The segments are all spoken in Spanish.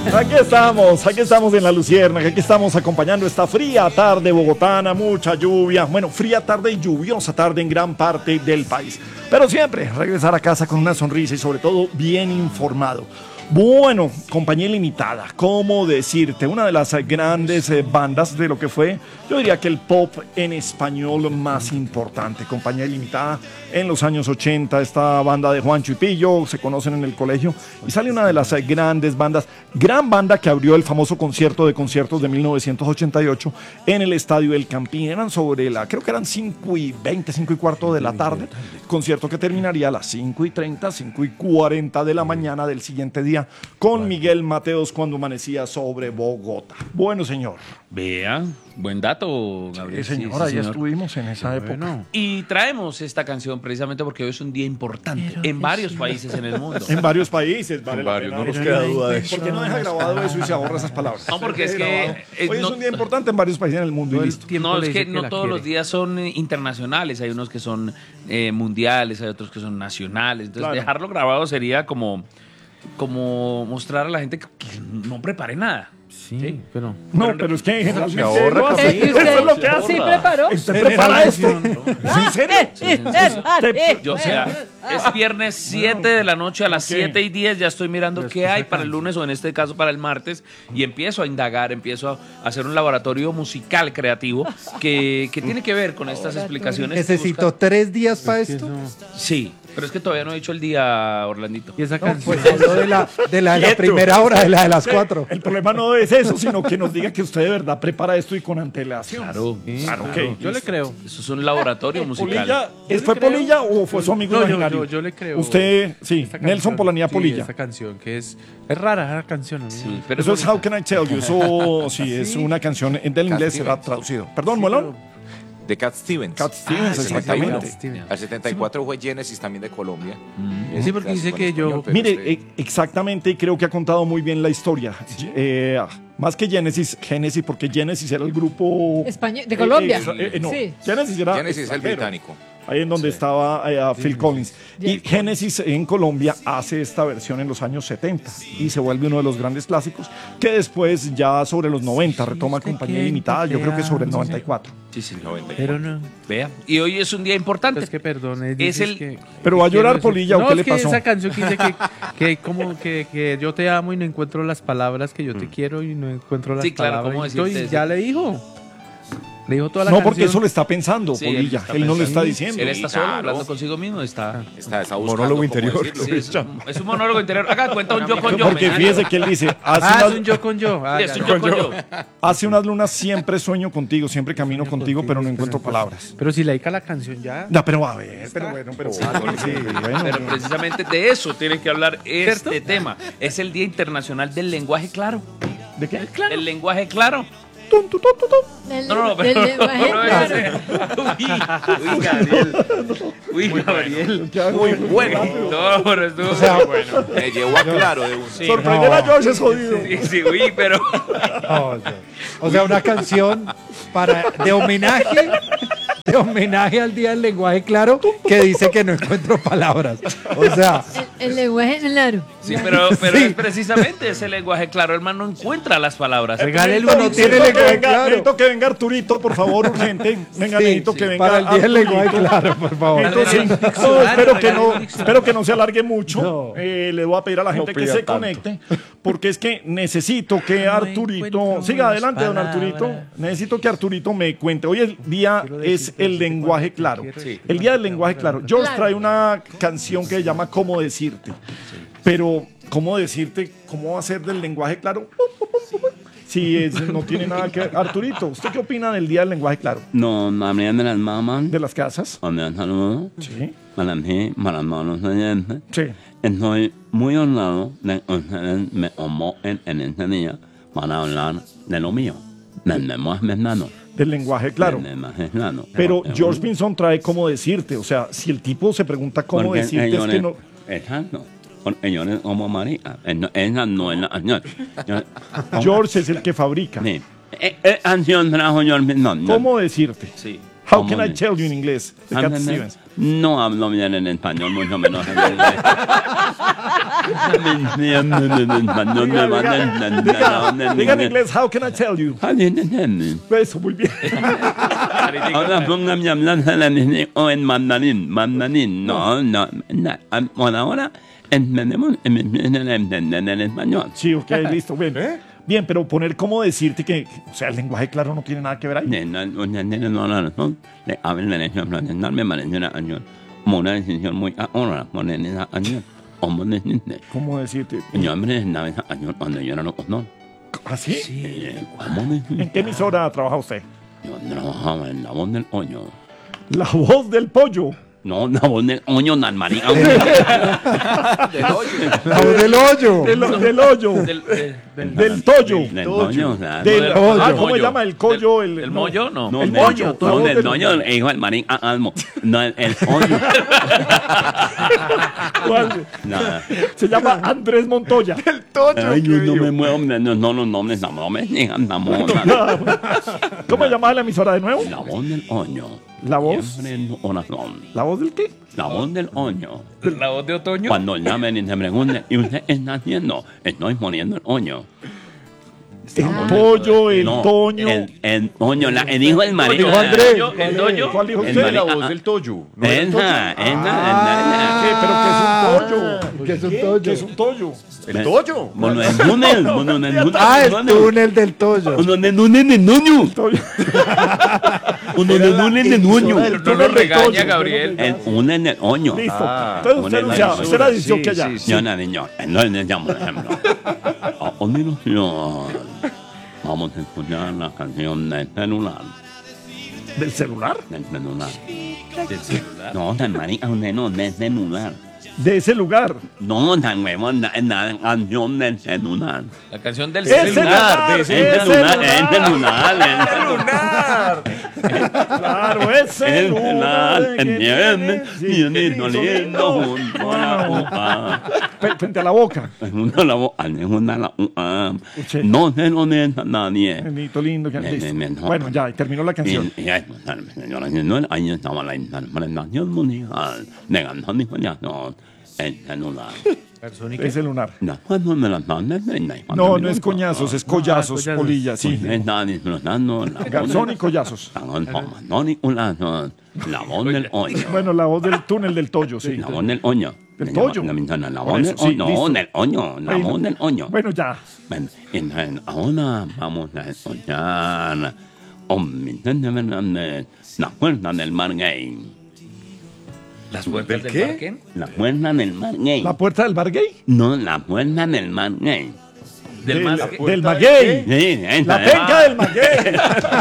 Aquí estamos en La Luciérnaga, aquí estamos acompañando esta fría tarde bogotana, mucha lluvia, bueno, fría tarde y lluviosa tarde en gran parte del país. Pero siempre regresar a casa con una sonrisa y sobre todo bien informado. Bueno, Compañía Ilimitada, ¿cómo decirte? Una de las grandes bandas de lo que fue, yo diría que el pop en español más importante. Compañía Ilimitada en los años 80, esta banda de Juancho y Pillo, se conocen en el colegio, y sale una de las grandes bandas, gran banda que abrió el famoso concierto de conciertos de 1988 en el Estadio El Campín. Eran creo que eran 5:20, 5:15 de la tarde, concierto que terminaría a las 5:30, 5:40 de la mañana del siguiente día, con Miguel Mateos cuando amanecía sobre Bogotá. Bueno, señor. Vea, buen dato, Gabriel. Sí, señor, ahí estuvimos en esa época. Bueno. Y traemos esta canción precisamente porque hoy es un día importante en varios países en el mundo. En varios países, vale. En varios, no nos queda duda de eso. ¿Por qué no deja grabado eso y se ahorra esas palabras? No, porque es que... hoy es un día importante en varios países en el mundo y listo. No, es que no todos los días son internacionales. Hay unos que son mundiales, hay otros que son nacionales. Entonces, claro, dejarlo grabado sería como mostrar a la gente que no prepare nada. Sí, pero... No, pero es que se ahorra. Eso es lo que hace. ¿Sí preparó? ¿Usted prepara esto? ¿En serio? Yo, o sea, es viernes 7 de la noche a las 7:10. Ya estoy mirando qué hay para el lunes o en este caso para el martes. Y empiezo a indagar, empiezo a hacer un laboratorio musical creativo que tiene que ver con estas explicaciones. ¿Necesito 3 días para esto? Sí. Pero es que todavía no he dicho el día, Orlandito. Y esa canción de la primera hora, de las 4. El problema no es eso, sino que nos diga que usted de verdad prepara esto y con antelación. Claro, ok. Yo le creo. Eso es un laboratorio musical. Polilla, ¿fue Polilla o fue su amigo imaginario? Yo le creo. Usted, sí, Nelson Polanía Polilla. Sí, esta canción que es rara la canción. ¿No? Sí, pero eso es How Can I Tell You. Eso sí, es una canción del inglés, será traducido. Perdón, Molón. De Cat Stevens. Cat Stevens, exactamente. Al 74 fue Genesis también de Colombia. Sí, porque dice que yo... Mire, exactamente, y creo que ha contado muy bien la historia. Más que Genesis, porque Genesis era el grupo... Español, de Colombia. No, Sí. Genesis era... Genesis es el británico. Ahí en donde estaba Phil Collins. Y Genesis en Colombia hace esta versión en los años 70 y se vuelve uno de los grandes clásicos que después ya sobre los 90 retoma Compañía Ilimitada, yo creo que sobre el 94. Sí, sí, 94. Pero no. Vea. Y hoy es un día importante. Es que perdone. Pero va a llorar Polilla, ¿o qué le pasó? No, es que esa canción que dice que como que yo te amo y no encuentro las palabras, que yo te quiero y no encuentro las palabras. ¿cómo Y decirte eso? ya le dijo. Le dijo toda la No, canción. porque eso lo está pensando, Sí, Polilla. Él no lo está diciendo. Él está solo hablando consigo mismo. Está Está buscando monólogo cómo interior. decirlo. Sí, es un monólogo interior. Haga cuenta un yo con yo. Porque fíjese que él dice, es un yo con yo. Es un yo con yo. hace unas lunas siempre sueño contigo, siempre camino contigo, pero no encuentro palabras. Pero si le dedica la canción ya... No, pero a ver, pero bueno, sí, bueno. Pero precisamente de eso tiene que hablar este tema. Es el Día Internacional del Lenguaje Claro. ¿De qué? El lenguaje claro. No, Del pero lenguaje. Uy, Gabriel. Muy bueno. No, pero estuvo muy bueno. Me llevó a claro de un... Sí. Sorprender a George es jodido. Sí, uy, pero... O sea, una canción de homenaje al Día del Lenguaje Claro, que dice que no encuentro palabras. O sea... El lenguaje claro. Sí, pero es precisamente ese lenguaje claro. El man no encuentra las palabras. Regálelo, no tiene lenguaje claro. Necesito que venga Arturito, por favor, urgente. Venga, necesito que venga para el Día del Arturito. Lenguaje Claro, por favor. Entonces, espero que no se alargue mucho. No. Le voy a pedir a la gente que pida se tanto. conecte, porque es que necesito que Arturito... Siga adelante, don Arturito. Necesito que Arturito me cuente. Hoy el día es el lenguaje claro. El día del lenguaje claro. George trae una canción que se llama Cómo decirte. Pero, ¿cómo decirte? ¿Cómo va a ser del lenguaje claro? Si no tiene nada que ver. Arturito, ¿usted qué opina del día del lenguaje claro? No, María de las mamás, ¿De las casas? un saludo Sí. para mí, para los manos oyentes. Sí. Estoy muy honrado de que ustedes me convoquen en este día para hablar de lo mío, del lenguaje mexicano. Del lenguaje claro. Del lenguaje mexicano. Pero George Pinson trae cómo decirte. O sea, si el tipo se pregunta cómo Porque decirte, es que no. Exacto. Porque ellos eran como María. Esa no es la canción. George es el que fabrica. Sí. Canción trajo George Pinson. ¿Cómo decirte? Sí. How can I tell you en inglés? De Cat Stevens. No hablo bien en español, mucho menos en inglés. Diga en inglés, how can I tell you? Eso, muy bien. Ahora póngame a hablar en mandarín. No. Por ahora entendemos en español. Sí, ok, listo, bien. Bien, pero poner cómo decirte que, o sea, el lenguaje claro no tiene nada que ver ahí. Me parece una decisión muy ahora, ¿Cómo decirte? yo me cuando yo era loco, ¿no? ¿Ah, sí? ¿Cómo ¿En qué emisora trabaja usted? Yo trabajaba en La Voz del Oño. La voz del pollo. No, La Voz del Oño, Nalmaní. Del hoyo. La voz del hoyo. Del hoyo. Del toyo. Del Oño, o sea, Del, pollo. ¿cómo se llama? El collo. ¿El mollo? No. no, el del- moño, la no, voz del del- Oño, hijo del Marín Almo. No, el Oño. ¿Cuál? Nada. Se llama Andrés Montoya. Ay, yo no me muevo, no los nombres, no me digan, ¿Cómo se llama la emisora de nuevo? La Voz del Oño. La voz. Siempre en oración. ¿La voz del qué? La Voz del Oño. La voz de otoño. Cuando llamen y se pregunten, ¿y usted está haciendo? Estoy poniendo el oño. El pollo, el No, toño. el oño, el hijo del marido. Dijo Andrés. ¿El doño? ¿Cuál dijo El usted? marido. La voz del toyo. ¿No era el Esa. ¿Qué? ¿Pero qué es un pollo? ¿Qué es un toyo? ¿Qué es un toyo? El toyo. Bueno, el túnel. Ah, el túnel del toyo. Uno de túnel de nuño. Toyo. Uno de túnel de nuño. No lo regaña, Gabriel. El túnel de oño. Listo. Entonces usted anunciaba, usted era dicho que allá. Yo no, niño. No le llamo, por ejemplo. A continuación, vamos a escuchar la canción del celular. ¿Del celular? Del celular. No, tan marica, no, del celular. De ese lugar. No, tan huevón, la canción del celular. La canción del ¡El celular! El celular. Claro, es celular. ¿Entiendes? Viene doliendo junto a la boca. Frente a la boca. Junto a la boca, junto a la boca. No se lo neta nadie. Benito lindo. Listo. Bueno, ya, y terminó la canción. Y señoras y señores, ahí estaba la interpretación musical de Antonio Collazo, el celular. Es celular. Después no me la mandan, No, no es coñazos, es collazos, collazos. polilla, sí. Está disfrutando la Garzón y collazos. la voz del oño. Bueno, la voz del túnel del toyo, sí. La voz del oño. ¿Del toyo? La Por voz del eso, sí, oño. listo. No, del oño. La Ahí, voz del oño. Bueno, ya. Bueno, entonces, ahora vamos a escuchar Vicente Fernández, La Puerta del Mar Gay. ¿Las puertas del qué? parque? La Puerta del Mar Gay. ¿La puerta del bar gay? No, La Puerta del Mar Gay. Del más que- Del maguey. Sí, esa La es. penca del maguey.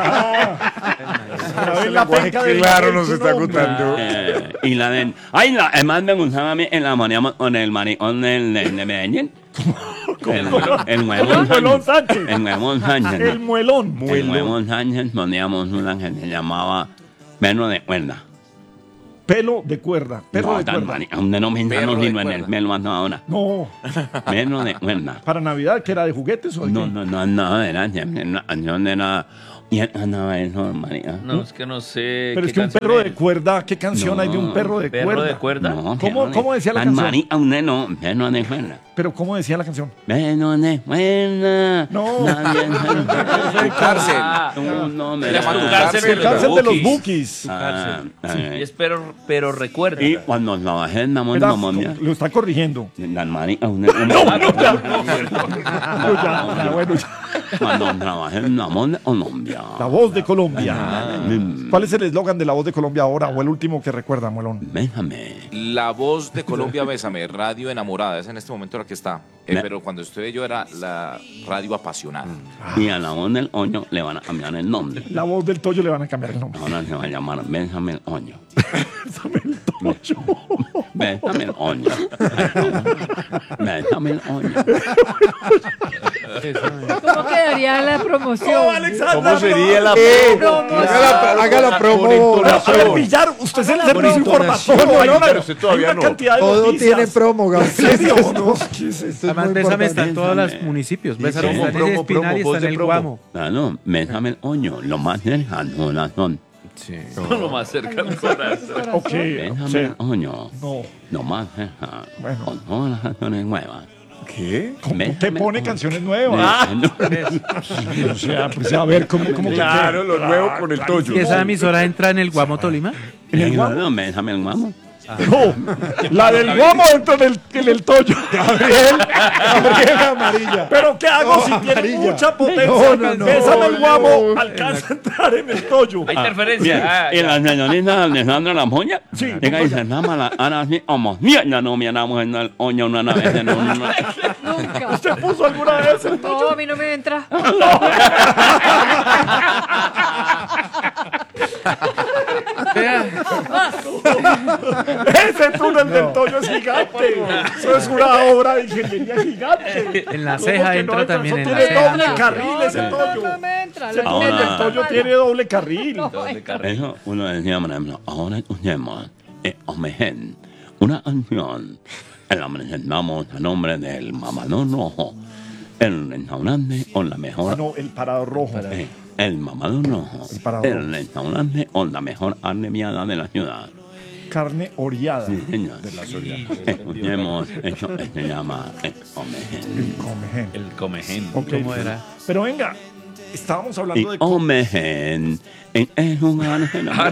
La penca del Claro, maguey, nos su está nombre. contando. Y la de... Ay, además me gustaba a mí en la maníamos con el maricón de Medellín. El Muelón Sánchez. El Huevón Sánchez. El muelón. El Huevón Sánchez poníamos una que se llamaba Perro de Cuerda. Pelo de cuerda. Perro No, de tan cuerda. marica, donde no me Perro no de sirve en el cuerda. pelo hasta ahora. No, Perro de Cuerda. para Navidad, que era de juguetes o de No, qué? no, era siempre una canción de la... Y andaba eso, marica. No, es que no sé. Pero qué es que un canción perro es. de cuerda, ¿qué canción hay de un perro de ¿Perro cuerda? de cuerda? No, ¿Cómo decía la canción? Marica, usted no, perro de cuerda. Pero ¿cómo decía la canción? Perro de cuerda. No. Nadie Tu cárcel. No, me Se llama da- Tu cárcel de El los cárcel de los Bukis. Bukis. Ah, Y es pero recuerda. Y cuando trabajé en la Era- montaña, lo está corrigiendo. la marica, No, ya, bueno, ya. cuando trabajé en la montaña, Colombia. La voz de Colombia. ¿Cuál es el eslogan de la voz de Colombia ahora o el último que recuerda, Muelón? Déjame. La voz de Colombia, Bésame, radio enamorada, es en este momento la que está. Pero cuando estuve yo era la radio apasionada. Y a la voz del oño le van a cambiar el nombre. La voz del Toyo le van a cambiar el nombre. Ahora se va a llamar Bésame el oño. Bésame el Toyo. Bésame el oño. Bésame el oño. ¿Cómo quedaría la promoción? ¿Cómo sería la Haga la promo. A ver, Villar, usted es el servicio informativo. Hay una, pero usted todavía hay una no. cantidad de Todo noticias. tiene promo, ¿En serio? Gabriel. ¿No? ¿Qué es esto? Esto es Además, muy Bésame está importante. en todos los Bésame. municipios. Bésame promo, está en el promo, Espinal y voz está en de el promo. Guamo. Claro, Bésame el oño. Lo más cercano son Sí. Lo más cerca al corazón. Ok, Déjame, sí. oño. No. Nomás deja. Bueno. Con todas las canciones nuevas. ¿Qué? ¿Cómo te Déjame, pone oño. canciones nuevas? O sea, pues a ver, ¿cómo Claro, lo nuevo con el Toyo. ¿Y esa emisora entra en el Guamo Tolima? ¿En el Guamo? No, déjame el Guamo. No, la del Guamo entra en el Toyo. Gabriel amarilla. Pero ¿qué hago No, si tiene amarilla. mucha potencia? No, Bésame el Guamo, no. alcanza a entrar en el Toyo. Hay interferencia. Bien, Ah, y ya. la señorita Alejandra Lampoña. Sí, Llega y se llama la Ana así, como, mira, no miramos en el oño una vez en una. Nunca. ¿Usted puso alguna vez el Toyo? No, a mí no me entra. Ese túnel del Toyo es gigante. Eso es una obra de ingeniería gigante. En la ¿Cómo ceja que entra no también, Eso en la tiene ceja. doble carril ese Toyo. No me entra. Ese La túnel Ahora- del Toyo tiene doble carril. Doble carril. Eso uno decía, por ejemplo, ahora escuchemos Omegen, una canción en la que presentamos a nombre del Mamador Rojo, el restaurante con la mejor. Ah, no, el parado rojo. El Mamador Rojo, El Parador. el restaurante con la mejor arneviada de la ciudad. Carne oreada. Sí, señor. Escuchemos, eso se llama Omegen. Comején. El comején. Ok. ¿Cómo era? Pero venga, estábamos Y hablando de... Omegen en el lugar de la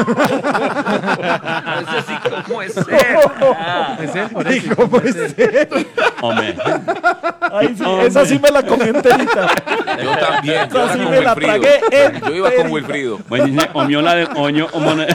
Ese sí, ¿cómo es? Es él, por eso. ¿Cómo es eso? Omegen. Ay, sí, esa sí me la comí enterita. Yo también, yo Esa era sí con me la Wilfrido. tragué Yo iba con enterita. Wilfrido. Pues dice, omiola de oño,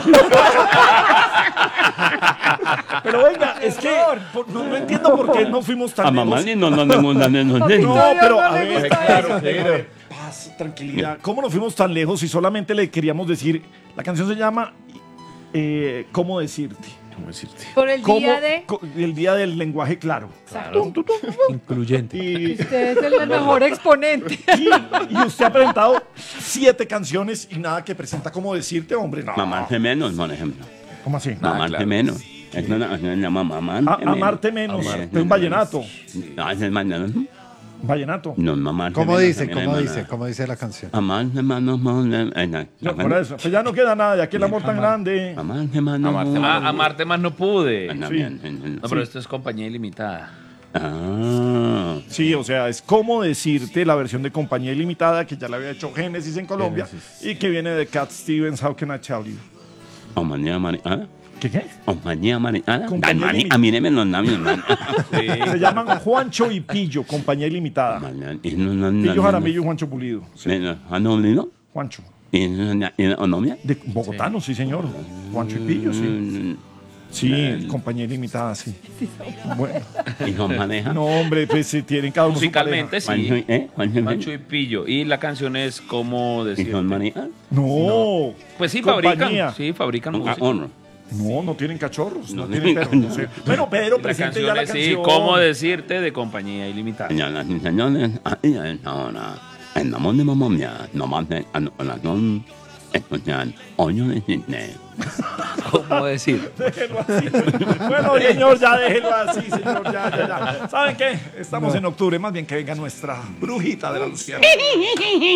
Pero venga, es que no entiendo por qué no fuimos tan a mamá lejos. ni no nos dan No, Todavía pero no a me ver, gusta claro, eso. claro. Paz, tranquilidad. ¿Cómo nos fuimos tan lejos si solamente le queríamos decir? La canción se llama ¿Cómo decirte? Por el ¿Cómo? día de... El día del lenguaje claro. Incluyente. Y, Usted es el mejor exponente. y usted ha presentado 7 canciones y nada que presenta ¿Cómo decirte, hombre? No. Mamarte menos, por ejemplo. ¿Cómo así? Mamarte claro. menos. Es una canción que se llama Mamarte menos. Amarte menos. Amarte Es un vallenato. No, ese es vallenato. Vallenato. No, mamarte ¿Cómo menos dice? también ¿Cómo es dice? vallenato. ¿Cómo dice la canción? Amarte menos, No, por eso. Pues ya no queda nada. De aquí el amor tan grande. Amarte menos. Amarte más. Amarte más no pude. También. No, pero esto es compañía ilimitada. Ah. Sí, o sea, es como decirte la versión de Compañía Ilimitada que ya la había hecho Génesis en Colombia y que viene de Cat Stevens, How Can I Tell You. Compañía mariana. ¿Qué? Compañía mariana. Compañía A mí me los labios. Se llaman Juancho y Pillo, Compañía Ilimitada. Pillo Jaramillo y Juancho Pulido. ¿Han olido? Juancho. ¿Y Onomia? De bogotano, sí, señor. Juancho y Pillo, sí. Sí, Compañía Ilimitada, sí. Bueno, ¿Y nos maneja? no, hombre, pues tienen cada uno su Musicalmente pareja. sí. Juancho, Mancho y Pillo. Y la canción es ¿Cómo ¿Y decir? son maneja? No. Pues sí, Compañía. fabrican. Sí, fabrican música. No, no tienen cachorros, no No tienen perros. tienen No sé. Bueno, Pedro, La presente canción ya la es, canción. sí, ¿Cómo decirte? De compañía ilimitada. Señoras y señores, ahí es ahora. En la mano de mamá mía, nomás de oración, escuchan Oño de Disney. ¿Cómo decir? Déjelo así. Bueno, señor, ya déjelo así, señor. Ya. ¿Saben qué? Estamos en octubre, más bien que venga nuestra brujita de la Luciana.